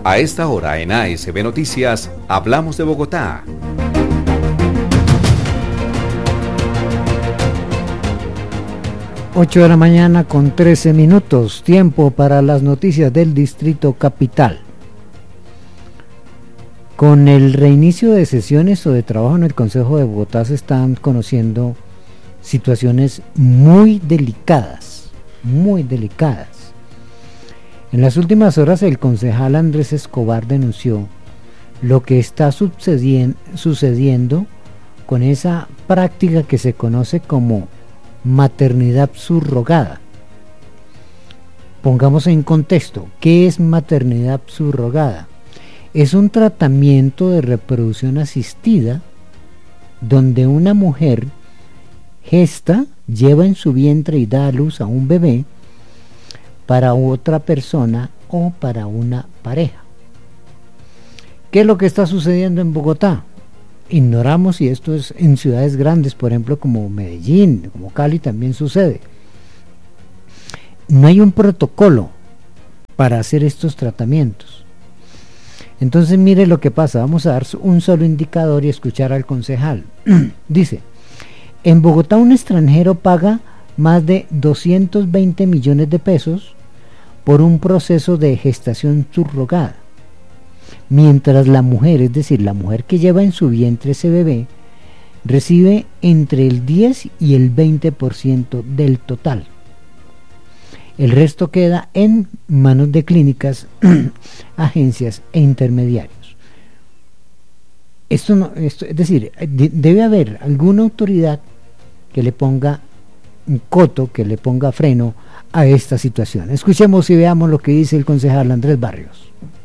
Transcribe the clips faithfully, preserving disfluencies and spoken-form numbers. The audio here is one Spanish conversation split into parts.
A esta hora en A S B Noticias, hablamos de Bogotá. ocho de la mañana con trece minutos, tiempo para las noticias del Distrito Capital. Con el reinicio de sesiones o de trabajo en el Consejo de Bogotá se están conociendo situaciones muy delicadas, muy delicadas. En las últimas horas el concejal Andrés Escobar denunció lo que está sucediendo, sucediendo con esa práctica que se conoce como maternidad subrogada. Pongamos en contexto, ¿qué es maternidad subrogada? Es un tratamiento de reproducción asistida donde una mujer gesta, lleva en su vientre y da a luz a un bebé para otra persona o para una pareja. ¿Qué es lo que está sucediendo en Bogotá? Ignoramos si esto es en ciudades grandes, por ejemplo como Medellín, como Cali también sucede. No hay un protocolo para hacer estos tratamientos. Entonces mire lo que pasa, vamos a dar un solo indicador y escuchar al concejal. Dice, en Bogotá un extranjero paga más de doscientos veinte millones de pesos por un proceso de gestación subrogada, mientras la mujer, es decir, la mujer que lleva en su vientre ese bebé, recibe entre el diez y el veinte por ciento del total. El resto queda en manos de clínicas, agencias e intermediarios. Esto no, esto, es decir, de, debe haber alguna autoridad que le ponga un coto, que le ponga freno a esta situación. Escuchemos y veamos lo que dice el concejal Andrés Barrios.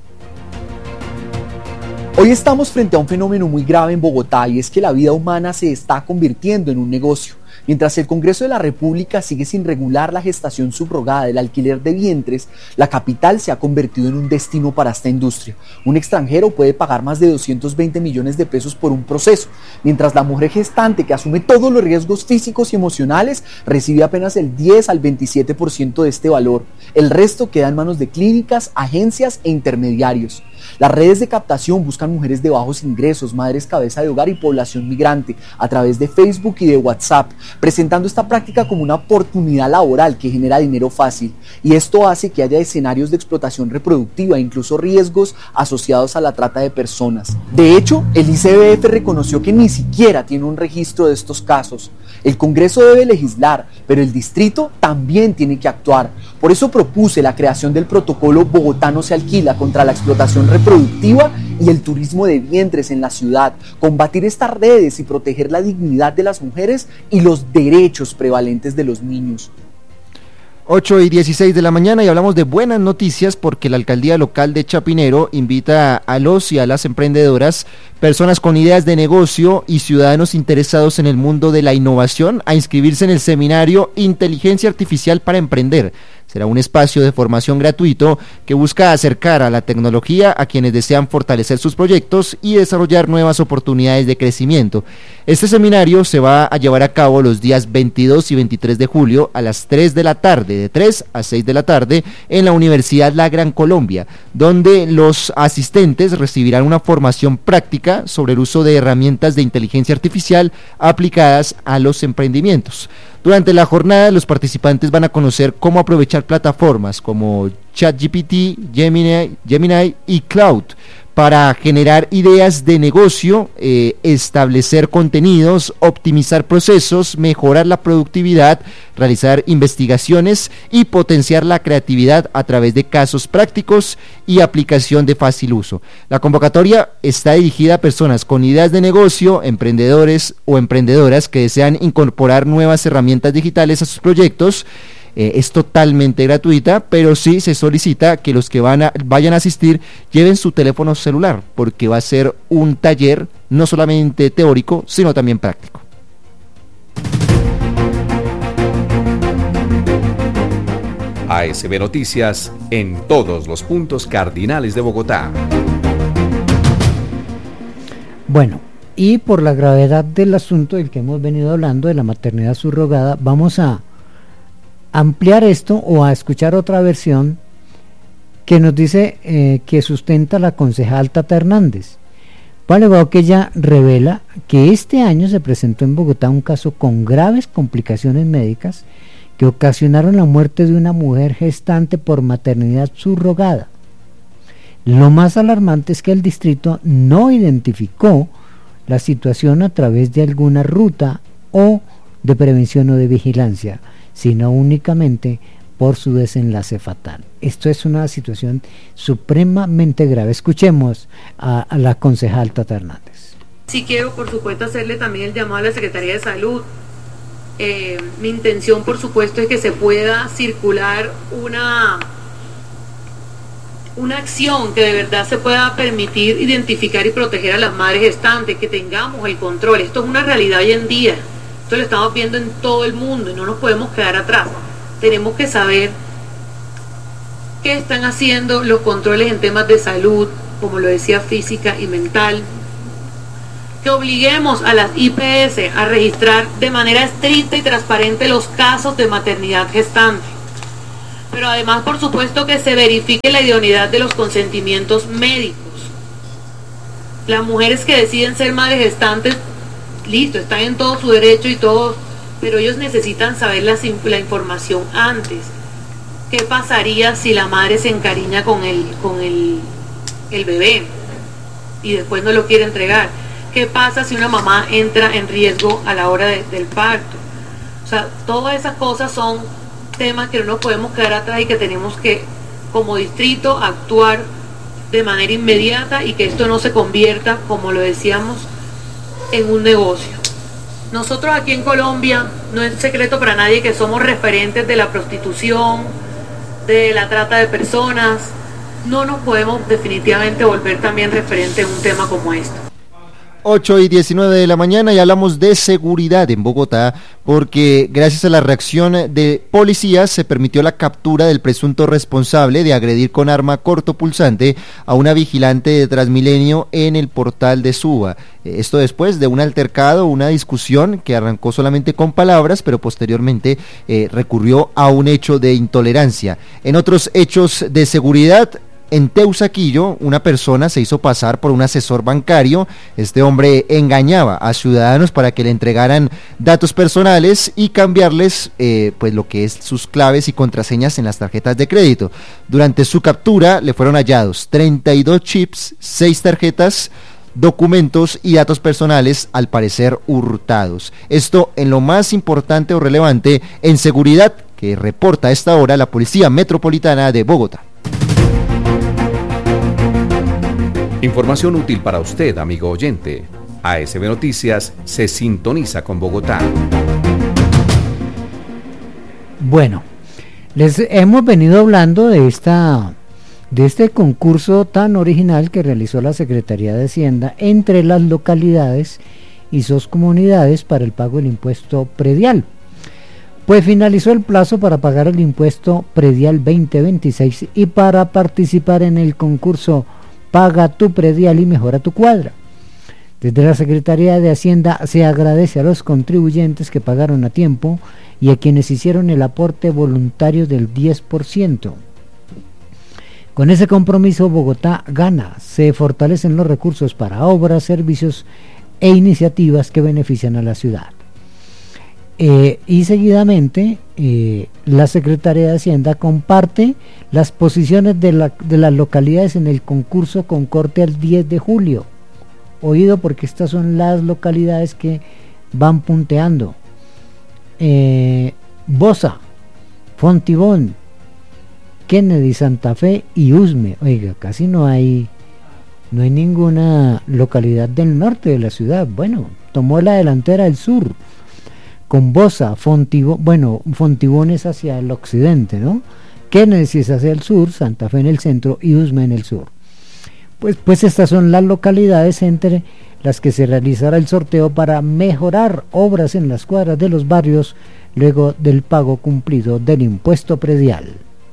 Hoy estamos frente a un fenómeno muy grave en Bogotá y es que la vida humana se está convirtiendo en un negocio. Mientras el Congreso de la República sigue sin regular la gestación subrogada del alquiler de vientres, la capital se ha convertido en un destino para esta industria. Un extranjero puede pagar más de doscientos veinte millones de pesos por un proceso, mientras la mujer gestante, que asume todos los riesgos físicos y emocionales, recibe apenas el diez al veintisiete por ciento de este valor. El resto queda en manos de clínicas, agencias e intermediarios. Las redes de captación buscan mujeres de bajos ingresos, madres cabeza de hogar y población migrante a través de Facebook y de WhatsApp, presentando esta práctica como una oportunidad laboral que genera dinero fácil, y esto hace que haya escenarios de explotación reproductiva e incluso riesgos asociados a la trata de personas. De hecho, el I C B F reconoció que ni siquiera tiene un registro de estos casos. El Congreso debe legislar, pero el distrito también tiene que actuar. Por eso propuse la creación del protocolo Bogotá no se alquila contra la explotación reproductiva y el turismo de vientres en la ciudad, combatir estas redes y proteger la dignidad de las mujeres y los derechos prevalentes de los niños. ocho y dieciséis de la mañana y hablamos de buenas noticias porque la alcaldía local de Chapinero invita a los y a las emprendedoras, personas con ideas de negocio y ciudadanos interesados en el mundo de la innovación a inscribirse en el seminario Inteligencia Artificial para Emprender. Será un espacio de formación gratuito que busca acercar a la tecnología a quienes desean fortalecer sus proyectos y desarrollar nuevas oportunidades de crecimiento. Este seminario se va a llevar a cabo los días veintidós y veintitrés de julio a las tres de la tarde, de tres a seis de la tarde, en la Universidad La Gran Colombia, donde los asistentes recibirán una formación práctica sobre el uso de herramientas de inteligencia artificial aplicadas a los emprendimientos. Durante la jornada, los participantes van a conocer cómo aprovechar plataformas como ChatGPT, Gemini, Gemini y Cloud para generar ideas de negocio, eh, establecer contenidos, optimizar procesos, mejorar la productividad, realizar investigaciones y potenciar la creatividad a través de casos prácticos y aplicación de fácil uso. La convocatoria está dirigida a personas con ideas de negocio, emprendedores o emprendedoras que desean incorporar nuevas herramientas digitales a sus proyectos. Eh, es totalmente gratuita, pero sí se solicita que los que van a, vayan a asistir lleven su teléfono celular, porque va a ser un taller no solamente teórico, sino también práctico. A S B Noticias en todos los puntos cardinales de Bogotá. Bueno, y por la gravedad del asunto del que hemos venido hablando, de la maternidad subrogada, vamos a ampliar esto o a escuchar otra versión que nos dice eh, que sustenta la concejal Tata Hernández. Alegado que ella revela que este año se presentó en Bogotá un caso con graves complicaciones médicas que ocasionaron la muerte de una mujer gestante por maternidad subrogada. Lo más alarmante es que el distrito no identificó la situación a través de alguna ruta o de prevención o de vigilancia, sino únicamente por su desenlace fatal. Esto es una situación supremamente grave. Escuchemos a, a la concejal Tata Hernández. Sí quiero, por supuesto, hacerle también el llamado a la Secretaría de Salud. Eh, mi intención, por supuesto, es que se pueda circular una, una acción que de verdad se pueda permitir identificar y proteger a las madres gestantes, que tengamos el control. Esto es una realidad hoy en día. Esto lo estamos viendo en todo el mundo y no nos podemos quedar atrás. Tenemos que saber qué están haciendo los controles en temas de salud, como lo decía, física y mental. Que obliguemos a las I P S a registrar de manera estricta y transparente los casos de maternidad gestante. Pero además, por supuesto, que se verifique la idoneidad de los consentimientos médicos. Las mujeres que deciden ser madres gestantes, listo, están en todo su derecho y todo, pero ellos necesitan saber la, la información antes. ¿Qué pasaría si la madre se encariña con el, con el, el bebé y después no lo quiere entregar? ¿Qué pasa si una mamá entra en riesgo a la hora de, del parto? O sea, todas esas cosas son temas que no nos podemos quedar atrás y que tenemos que, como distrito, actuar de manera inmediata y que esto no se convierta, como lo decíamos, en un negocio. Nosotros aquí en Colombia, no es secreto para nadie que somos referentes de la prostitución, de la trata de personas. No nos podemos definitivamente volver también referentes en un tema como este. ocho y diecinueve de la mañana y hablamos de seguridad en Bogotá porque gracias a la reacción de policías se permitió la captura del presunto responsable de agredir con arma cortopulsante a una vigilante de Transmilenio en el portal de Suba. Esto después de un altercado, una discusión que arrancó solamente con palabras, pero posteriormente eh, recurrió a un hecho de intolerancia. En otros hechos de seguridad, en Teusaquillo, una persona se hizo pasar por un asesor bancario. Este hombre engañaba a ciudadanos para que le entregaran datos personales y cambiarles eh, pues lo que es sus claves y contraseñas en las tarjetas de crédito. Durante su captura le fueron hallados treinta y dos chips, seis tarjetas, documentos y datos personales, al parecer hurtados. Esto en lo más importante o relevante en seguridad que reporta a esta hora la Policía Metropolitana de Bogotá. Información útil para usted, amigo oyente. A S B Noticias se sintoniza con Bogotá. Bueno, les hemos venido hablando de esta de este concurso tan original que realizó la Secretaría de Hacienda entre las localidades y sus comunidades para el pago del impuesto predial. Pues finalizó el plazo para pagar el impuesto predial veinte veintiséis y para participar en el concurso Paga tu predial y mejora tu cuadra. Desde la Secretaría de Hacienda se agradece a los contribuyentes que pagaron a tiempo y a quienes hicieron el aporte voluntario del diez por ciento. Con ese compromiso, Bogotá gana, se fortalecen los recursos para obras, servicios e iniciativas que benefician a la ciudad. Eh, y seguidamente eh, la Secretaría de Hacienda comparte las posiciones de, la, de las localidades en el concurso con corte al diez de julio. Oído, porque estas son las localidades que van punteando. Eh, Bosa, Fontibón, Kennedy, Santa Fe y Usme. Oiga, casi no hay no hay ninguna localidad del norte de la ciudad. Bueno, tomó la delantera el sur con Bosa, Fontibón, bueno, Fontibón es hacia el occidente, ¿no? Kennedy es hacia el sur, Santa Fe en el centro y Usme en el sur. Pues, pues estas son las localidades entre las que se realizará el sorteo para mejorar obras en las cuadras de los barrios luego del pago cumplido del impuesto predial.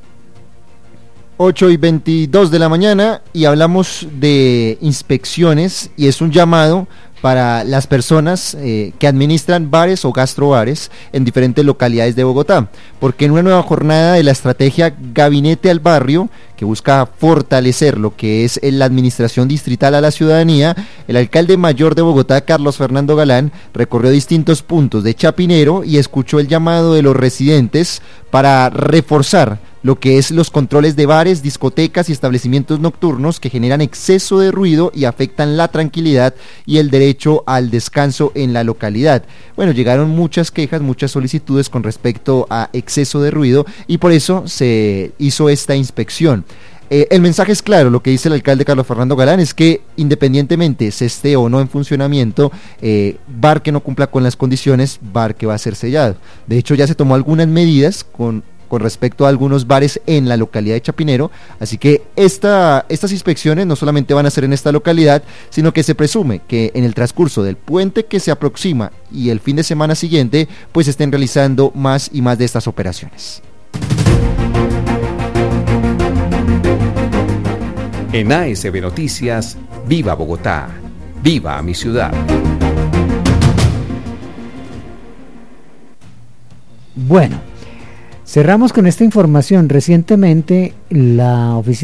ocho y veintidós de la mañana y hablamos de inspecciones y es un llamado para las personas eh, que administran bares o gastrobares en diferentes localidades de Bogotá, porque en una nueva jornada de la estrategia Gabinete al Barrio, que busca fortalecer lo que es la administración distrital a la ciudadanía, el alcalde mayor de Bogotá, Carlos Fernando Galán, recorrió distintos puntos de Chapinero y escuchó el llamado de los residentes para reforzar lo que es los controles de bares, discotecas y establecimientos nocturnos que generan exceso de ruido y afectan la tranquilidad y el derecho al descanso en la localidad. Bueno, llegaron muchas quejas, muchas solicitudes con respecto a exceso de ruido y por eso se hizo esta inspección. Eh, el mensaje es claro, lo que dice el alcalde Carlos Fernando Galán es que independientemente se esté o no en funcionamiento, eh, bar que no cumpla con las condiciones, bar que va a ser sellado. De hecho ya se tomó algunas medidas con con respecto a algunos bares en la localidad de Chapinero, así que esta, estas inspecciones no solamente van a ser en esta localidad, sino que se presume que en el transcurso del puente que se aproxima y el fin de semana siguiente, pues estén realizando más y más de estas operaciones. En A S B Noticias, viva Bogotá, viva mi ciudad. Bueno, cerramos con esta información. Recientemente la oficina